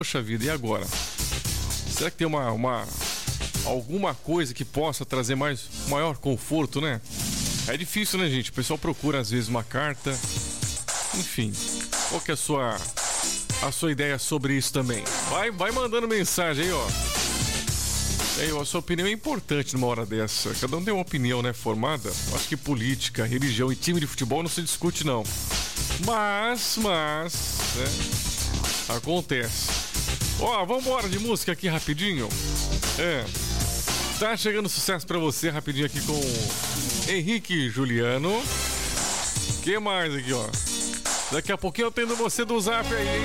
Poxa vida, e agora? Será que tem alguma coisa que possa trazer maior conforto, né? É difícil, né, gente? O pessoal procura às vezes uma carta. Enfim, qual que é a sua ideia sobre isso também? Vai mandando mensagem aí, ó. Aí, a sua opinião é importante numa hora dessa. Cada um tem uma opinião, né, formada. Acho que política, religião e time de futebol não se discute, não. Mas, né, acontece. Ó, vambora de música aqui rapidinho. Tá chegando sucesso pra você rapidinho aqui com Henrique Juliano. Que mais aqui, ó? Daqui a pouquinho eu tendo você do Zap aí, hein?